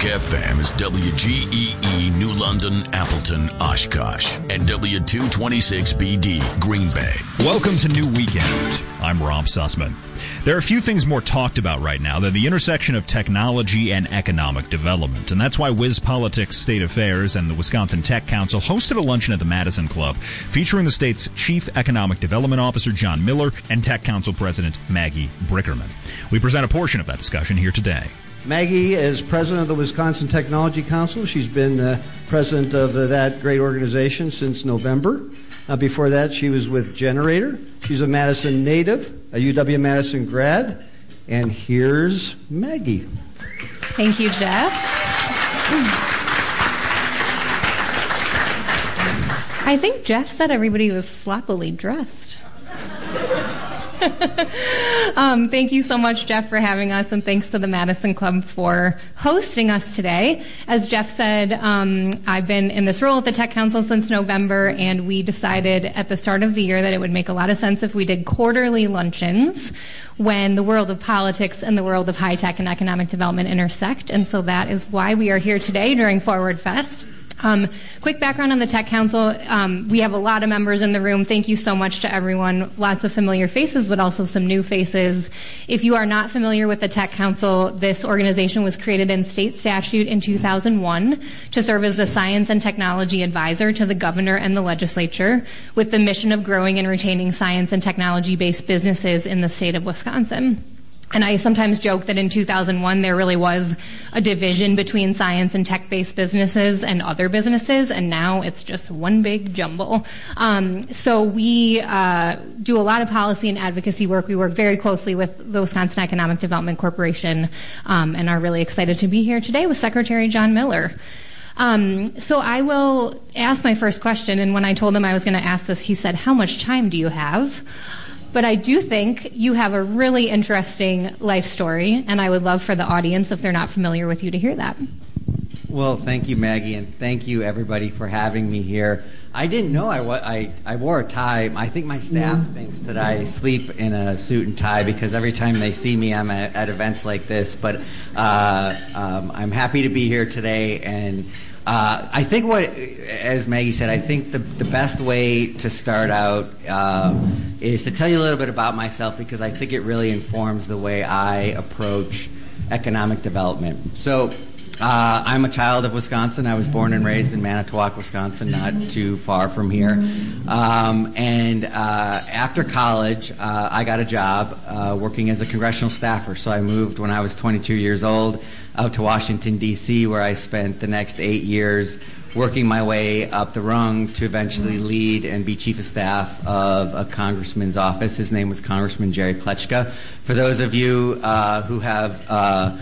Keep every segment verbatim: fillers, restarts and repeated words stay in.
F M is W G E E New London, Appleton, Oshkosh, and W two twenty-six B D Green Bay. Welcome to New Weekend. I'm Rob Sussman. There are a few things more talked about right now than the intersection of technology and economic development, and that's why WisPolitics State Affairs and the Wisconsin Tech Council hosted a luncheon at the Madison Club featuring the state's Chief Economic Development Officer, John Miller, and Tech Council President Maggie Brickerman. We present a portion of that discussion here today. Maggie is president of the Wisconsin Technology Council. She's been uh, president of uh, that great organization since November. Uh, before that, she was with Generator. She's a Madison native, a U W-Madison grad. And here's Maggie. Thank you, Jeff. I think Jeff said everybody was sloppily dressed. um, thank you so much, Jeff, for having us, and thanks to the Madison Club for hosting us today. As Jeff said, um, I've been in this role at the Tech Council since November, and we decided at the start of the year that it would make a lot of sense if we did quarterly luncheons when the world of politics and the world of high tech and economic development intersect, and so that is why we are here today during Forward Fest. Um, quick background on the Tech Council. Um, we have a lot of members in the room. Thank you so much to everyone. Lots of familiar faces, but also some new faces. If you are not familiar with the Tech Council, this organization was created in state statute in two thousand one to serve as the science and technology advisor to the governor and the legislature, with the mission of growing and retaining science and technology-based businesses in the state of Wisconsin. And I sometimes joke that in two thousand one there really was a division between science and tech-based businesses and other businesses, and now it's just one big jumble. Um, so we uh, do a lot of policy and advocacy work. We work very closely with the Wisconsin Economic Development Corporation, um, and are really excited to be here today with Secretary John Miller. Um, so I will ask my first question, and when I told him I was going to ask this, he said, "How much time do you have?" But I do think you have a really interesting life story, and I would love for the audience, if they're not familiar with you, to hear that. Well, thank you, Maggie, and thank you, everybody, for having me here. I didn't know I, wa- I, I wore a tie. I think my staff mm. thinks that I sleep in a suit and tie because every time they see me, I'm at, at events like this. But uh, um, I'm happy to be here today, and Uh, I think what, as Maggie said, I think the, the best way to start out uh, is to tell you a little bit about myself, because I think it really informs the way I approach economic development. So uh, I'm a child of Wisconsin. I was born and raised in Manitowoc, Wisconsin, not too far from here. Um, and uh, after college, uh, I got a job uh, working as a congressional staffer. So I moved when I was twenty-two years old out to Washington, D C, where I spent the next eight years working my way up the rung to eventually lead and be chief of staff of a congressman's office. His name was Congressman Jerry Kletchka. For those of you uh, who have uh,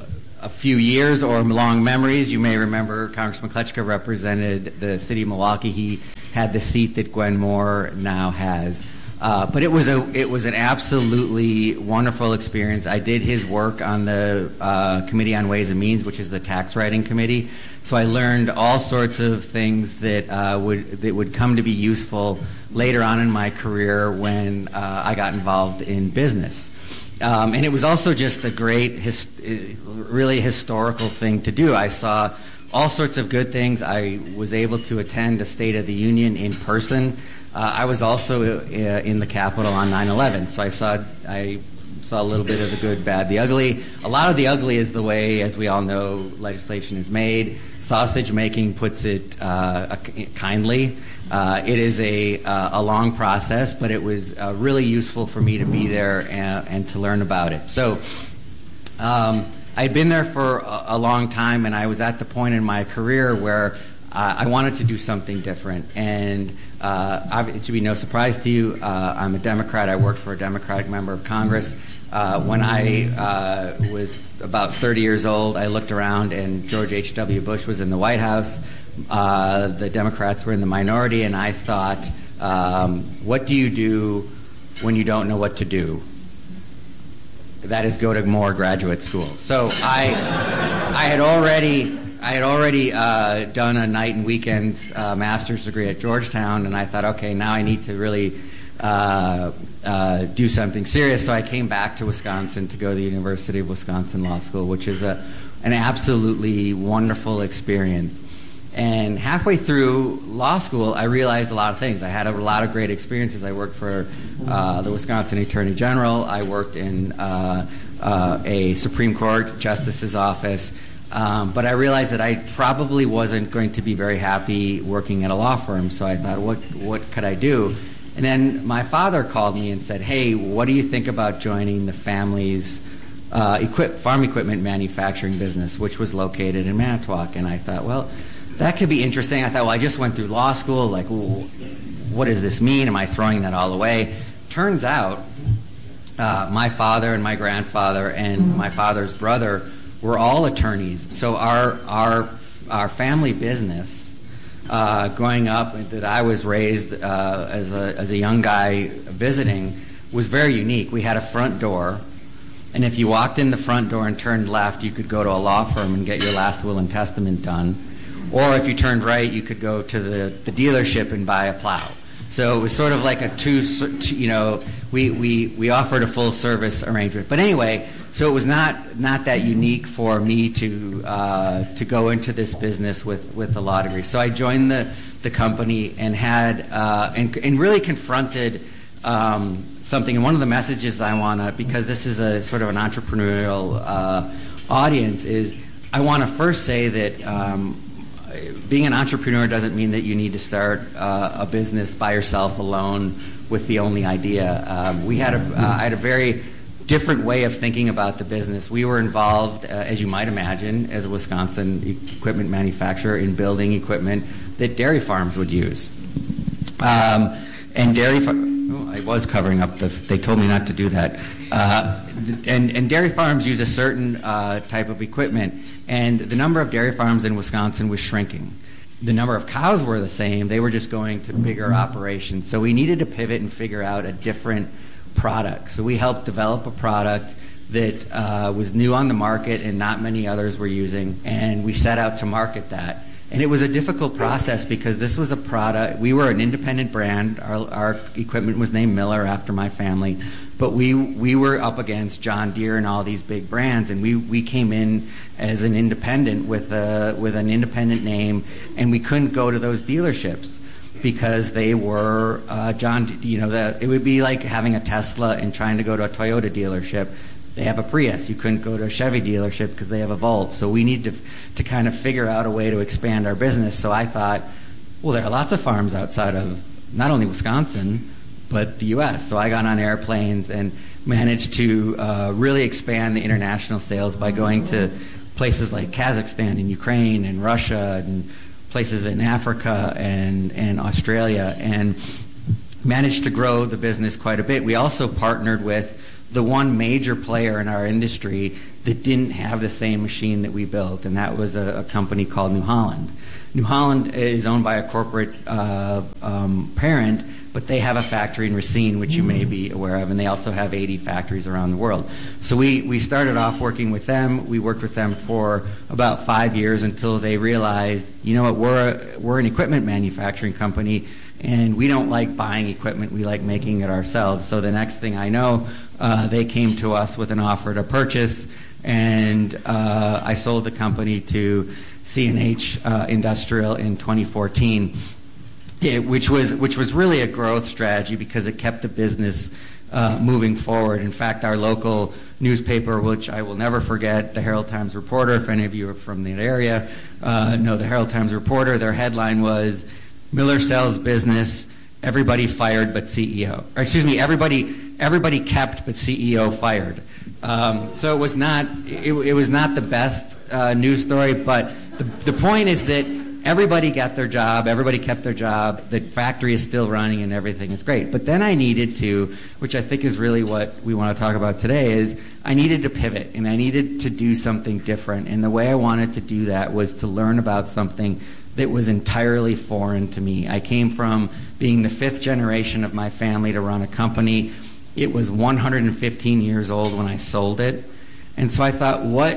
a few years or long memories, you may remember Congressman Kletchka represented the city of Milwaukee. He had the seat that Gwen Moore now has. Uh, but it was a it was an absolutely wonderful experience. I did his work on the uh, Committee on Ways and Means, which is the tax writing committee. So I learned all sorts of things that uh, would that would come to be useful later on in my career when uh, I got involved in business. Um, and it was also just a great, his, really historical thing to do. I saw all sorts of good things. I was able to attend a State of the Union in person. Uh, I was also uh, in the Capitol on nine eleven, so I saw I saw a little bit of the good, bad, the ugly. A lot of the ugly is the way, as we all know, legislation is made. Sausage making puts it uh, kindly. Uh, it is a uh, a long process, but it was uh, really useful for me to be there and, and to learn about it. So um, I'd been there for a, a long time, and I was at the point in my career where uh, I wanted to do something different. And uh, it should be no surprise to you, uh, I'm a Democrat. I worked for a Democratic member of Congress. Uh, when I uh, was about thirty years old, I looked around, and George H W Bush was in the White House. Uh, the Democrats were in the minority, and I thought, um, what do you do when you don't know what to do? That is, go to more graduate school. So I, I had already, I had already uh, done a night and weekends uh, master's degree at Georgetown, and I thought, okay, now I need to really uh, uh, do something serious. So I came back to Wisconsin to go to the University of Wisconsin Law School, which is a, an absolutely wonderful experience. And halfway through law school, I realized a lot of things. I had a lot of great experiences. I worked for uh, the Wisconsin Attorney General. I worked in uh, uh, a Supreme Court Justice's office. Um, but I realized that I probably wasn't going to be very happy working at a law firm. So I thought, what what could I do? And then my father called me and said, hey, what do you think about joining the family's uh, equip, farm equipment manufacturing business, which was located in Manitowoc? And I thought, well, that could be interesting. I thought, well, I just went through law school. Like, well, what does this mean? Am I throwing that all away? Turns out uh, my father and my grandfather and my father's brother were all attorneys. So our our our family business, uh, growing up, that I was raised uh, as a as a young guy visiting, was very unique. We had a front door, and if you walked in the front door and turned left, you could go to a law firm and get your last will and testament done. Or if you turned right, you could go to the, the dealership and buy a plow. So it was sort of like a two, you know, we, we, we offered a full service arrangement. But anyway, so it was not not that unique for me to uh, to go into this business with, with a law degree. So I joined the, the company and had uh, and and really confronted um, something. And one of the messages I want to, because this is a sort of an entrepreneurial uh, audience, is I want to first say that. Um, Being an entrepreneur doesn't mean that you need to start uh, a business by yourself alone with the only idea. Um, we had a, uh, I had a very different way of thinking about the business. We were involved, uh, as you might imagine, as a Wisconsin equipment manufacturer, in building equipment that dairy farms would use. Um, and dairy farms, oh, I was covering up the, they told me not to do that. Uh, and, and dairy farms use a certain uh, type of equipment. And the number of dairy farms in Wisconsin was shrinking. The number of cows were the same. They were just going to bigger operations. So we needed to pivot and figure out a different product. So we helped develop a product that uh, was new on the market and not many others were using. And we set out to market that. And it was a difficult process because this was a product. We were an independent brand. Our, our equipment was named Miller after my family. But we we were up against John Deere and all these big brands, and we, we came in as an independent with a with an independent name, and we couldn't go to those dealerships because they were uh, John. You know, the, it would be like having a Tesla and trying to go to a Toyota dealership. They have a Prius. You couldn't go to a Chevy dealership because they have a Volt. So we need to to kind of figure out a way to expand our business. So I thought, well, there are lots of farms outside of not only Wisconsin, but the U S So I got on airplanes and managed to uh, really expand the international sales by going to places like Kazakhstan and Ukraine and Russia and places in Africa and, and Australia, and managed to grow the business quite a bit. We also partnered with the one major player in our industry that didn't have the same machine that we built, and that was a, a company called New Holland. New Holland is owned by a corporate uh, um, parent, but they have a factory in Racine, which you may be aware of, and they also have eighty factories around the world. So we, we started off working with them. We worked with them for about five years until they realized, you know what, we're a, we're an equipment manufacturing company, and we don't like buying equipment. We like making it ourselves. So the next thing I know, uh, they came to us with an offer to purchase, and uh, I sold the company to C and H uh, Industrial in twenty fourteen. It, which was which was really a growth strategy because it kept the business uh, moving forward. In fact, our local newspaper, which I will never forget, the Herald Times Reporter, if any of you are from that area, uh, know the Herald Times Reporter, their headline was, Miller sells business, everybody fired but C E O. Or excuse me, everybody everybody kept but C E O fired. Um, so it was not it, it was not the best uh, news story, but the the point is that everybody got their job, everybody kept their job, the factory is still running and everything is great. But then I needed to, which I think is really what we want to talk about today, is I needed to pivot and I needed to do something different. And the way I wanted to do that was to learn about something that was entirely foreign to me. I came from being the fifth generation of my family to run a company. It was one hundred fifteen years old when I sold it. And so I thought, what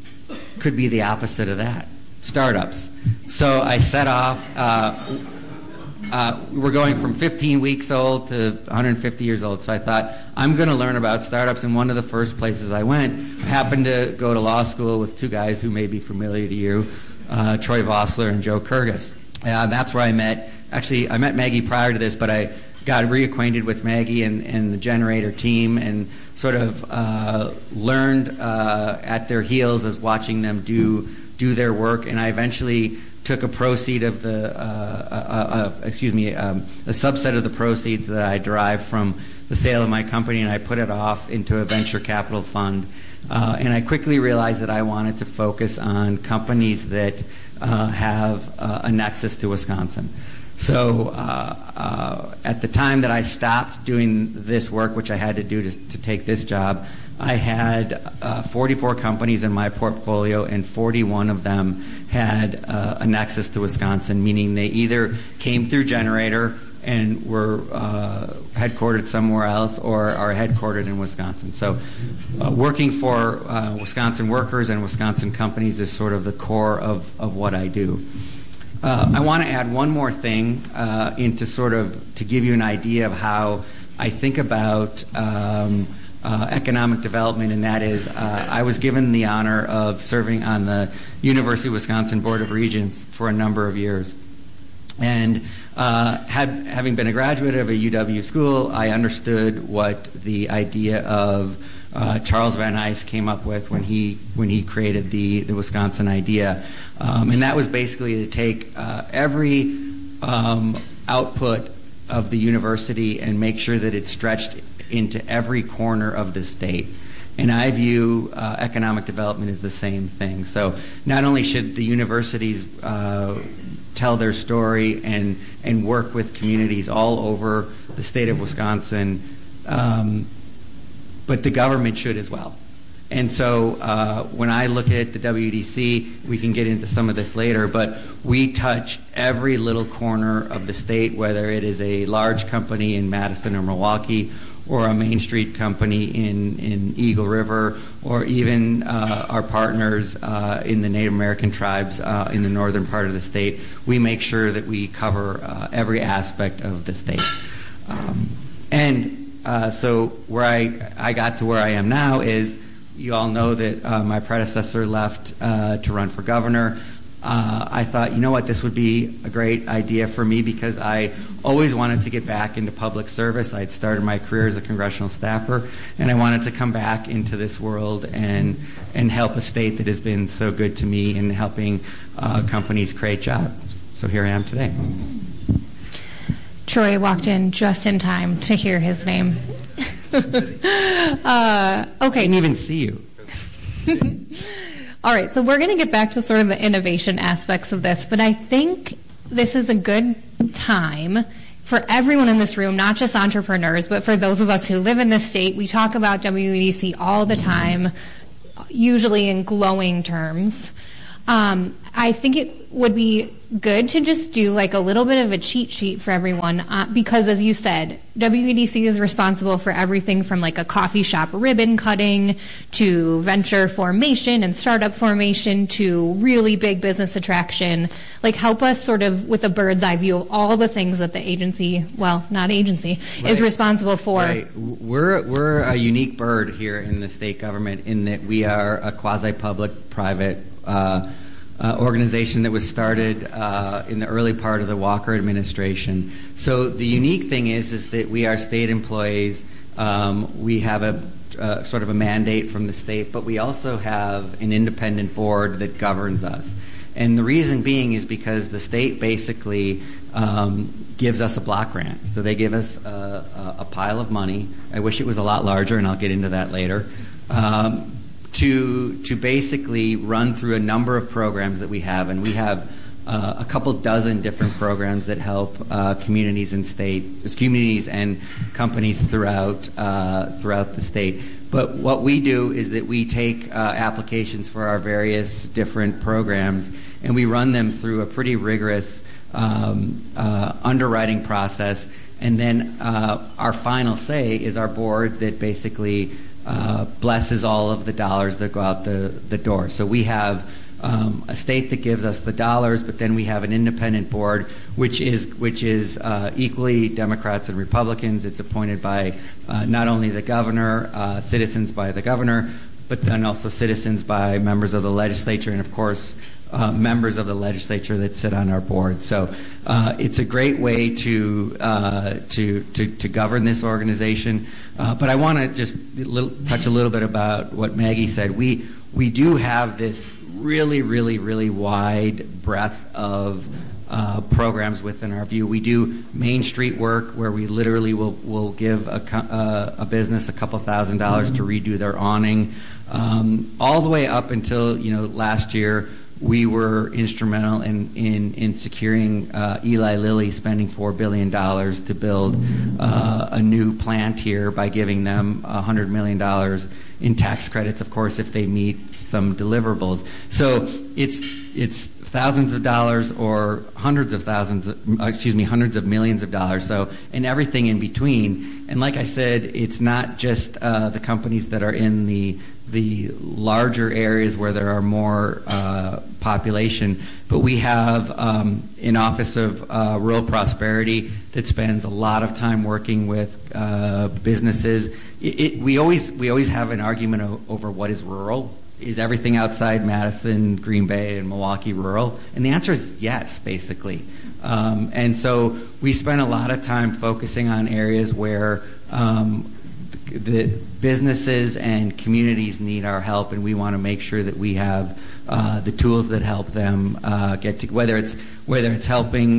could be the opposite of that? Startups. So I set off. Uh, uh, we're going from fifteen weeks old to one hundred fifty years old. So I thought, I'm going to learn about startups. And one of the first places I went, I happened to go to law school with two guys who may be familiar to you, uh, Troy Vossler and Joe Kurgas. Uh, that's where I met, actually, I met Maggie prior to this, but I got reacquainted with Maggie and, and the Generator team and sort of uh, learned uh, at their heels as watching them do do their work. And I eventually took a proceed of the, uh, uh, uh, excuse me, um, a subset of the proceeds that I derived from the sale of my company, and I put it off into a venture capital fund. Uh, and I quickly realized that I wanted to focus on companies that uh, have uh, a nexus to Wisconsin. So uh, uh, at the time that I stopped doing this work, which I had to do to, to take this job, I had uh, forty-four companies in my portfolio, and forty-one of them had uh, a nexus to Wisconsin, meaning they either came through Generator and were uh, headquartered somewhere else or are headquartered in Wisconsin. So uh, working for uh, Wisconsin workers and Wisconsin companies is sort of the core of, of what I do. Uh, I want to add one more thing uh, into sort of to give you an idea of how I think about um, uh, economic development, and that is uh, I was given the honor of serving on the University of Wisconsin Board of Regents for a number of years. And uh, had, having been a graduate of a U W school, I understood what the idea of uh, Charles Van Eis came up with when he when he created the, the Wisconsin idea. Um, and that was basically to take uh, every um, output of the university and make sure that it stretched into every corner of the state. And I view uh, economic development as the same thing. So not only should the universities uh, tell their story and, and work with communities all over the state of Wisconsin, um, but the government should as well. And so uh, when I look at the W E D C, we can get into some of this later, but we touch every little corner of the state, whether it is a large company in Madison or Milwaukee, or a Main Street company in, in Eagle River, or even uh, our partners uh, in the Native American tribes uh, in the northern part of the state. We make sure that we cover uh, every aspect of the state. Um, and uh, so where I, I got to where I am now is, you all know that uh, my predecessor left uh, to run for governor. Uh, I thought, you know what, this would be a great idea for me because I always wanted to get back into public service. I'd started my career as a congressional staffer, and I wanted to come back into this world and and help a state that has been so good to me in helping uh, companies create jobs. So here I am today. Troy walked in just in time to hear his name. uh, okay. I didn't even see you. All right, so we're going to get back to sort of the innovation aspects of this, but I think this is a good time for everyone in this room, not just entrepreneurs, but for those of us who live in this state. We talk about W E D C all the time, usually in glowing terms. Um, I think it would be good to just do like a little bit of a cheat sheet for everyone uh, because, as you said, W E D C is responsible for everything from like a coffee shop ribbon cutting to venture formation and startup formation to really big business attraction. Like, help us sort of with a bird's eye view of all the things that the agency, well, not agency, right, is responsible for. Right. We're, we're a unique bird here in the state government in that we are a quasi-public private uh, Uh, organization that was started uh, in the early part of the Walker administration. So the unique thing is, is that we are state employees. Um, we have a uh, sort of a mandate from the state, but we also have an independent board that governs us. And the reason being is because the state basically um, gives us a block grant. So they give us a, a, a pile of money. I wish it was a lot larger, and I'll get into that later. Um, to to basically run through a number of programs that we have, and we have uh, a couple dozen different programs that help uh, communities and states, communities and companies throughout uh, throughout the state. But what we do is that we take uh, applications for our various different programs, and we run them through a pretty rigorous um, uh, underwriting process, and then uh, our final say is our board that basically Uh, blesses all of the dollars that go out the, the door. So we have um, a state that gives us the dollars, but then we have an independent board, which is which is uh, equally Democrats and Republicans. It's appointed by uh, not only the governor, uh, citizens by the governor, but then also citizens by members of the legislature, and of course, uh, members of the legislature that sit on our board. So uh, it's a great way to uh, to, to to govern this organization. Uh, but I want to just little, touch a little bit about what Maggie said. We we do have this really, really, really wide breadth of uh, programs within our view. We do Main Street work where we literally will will give a uh, a business a couple thousand dollars to redo their awning. Um, all the way up until, you know, last year, we were instrumental in in, in securing uh, Eli Lilly spending four billion dollars to build uh, a new plant here by giving them one hundred million dollars in tax credits, of course, if they meet some deliverables. So it's it's thousands of dollars or hundreds of thousands, of, excuse me, hundreds of millions of dollars. So, and everything in between. And like I said, it's not just uh, the companies that are in the the larger areas where there are more uh, population, but we have um, an Office of uh, Rural Prosperity that spends a lot of time working with uh, businesses. It, it, we always we always have an argument o- over what is rural. Is everything outside Madison, Green Bay, and Milwaukee rural? And the answer is yes, basically. Um, and so we spend a lot of time focusing on areas where um, the businesses and communities need our help, and we want to make sure that we have uh, the tools that help them uh, get to, whether it's whether it's helping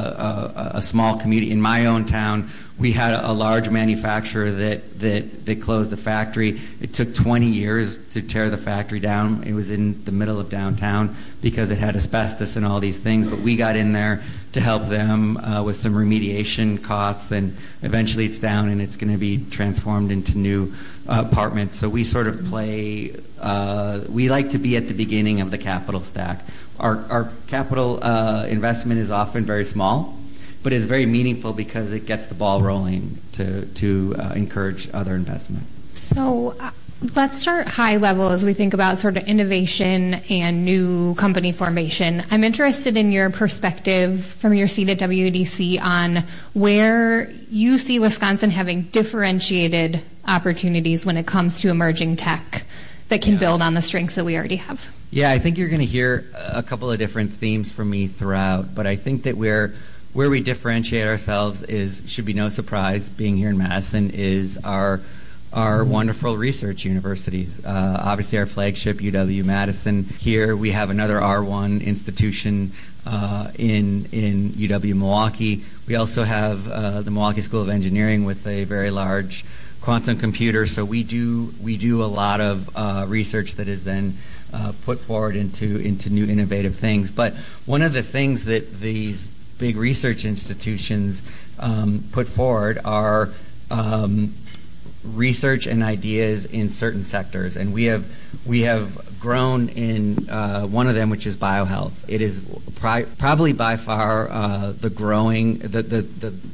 uh, a, a small community. In my own town, we had a large manufacturer that, that, that closed the factory. It took twenty years to tear the factory down. It was in the middle of downtown because it had asbestos and all these things, but we got in there to help them uh, with some remediation costs, and eventually it's down and it's going to be transformed into new uh, apartments. So we sort of play, uh, we like to be at the beginning of the capital stack. Our, our capital uh, investment is often very small, but it's very meaningful because it gets the ball rolling to, to uh, encourage other investment. So uh, let's start high level as we think about sort of innovation and new company formation. I'm interested in your perspective from your seat at W D C on where you see Wisconsin having differentiated opportunities when it comes to emerging tech that can yeah. build on the strengths that we already have. Yeah, I think you're going to hear a couple of different themes from me throughout, but I think that we're where we differentiate ourselves is, should be no surprise, being here in Madison, is our our wonderful research universities. Uh, obviously, our flagship, U W-Madison. Here we have another R one institution uh, in in U W-Milwaukee. We also have uh, the Milwaukee School of Engineering with a very large quantum computer. So we do we do a lot of uh, research that is then uh, put forward into into new innovative things. But one of the things that these big research institutions um, put forward are um, research and ideas in certain sectors, and we have we have grown in uh, one of them, which is biohealth. It is pri- probably by far uh, the growing the the, the